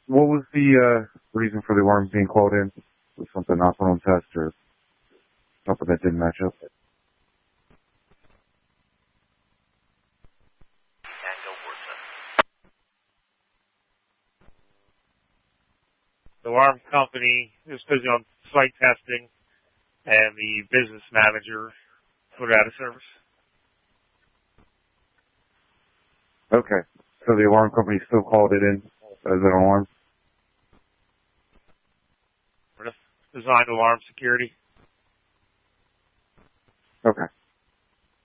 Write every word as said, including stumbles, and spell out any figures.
What was the uh, reason for the alarms being called in? Was something not on test or something that didn't match up? The alarm company is busy on site testing, and the business manager put it out of service. Okay. So the alarm company still called it in as an alarm? Designed alarm security. Okay.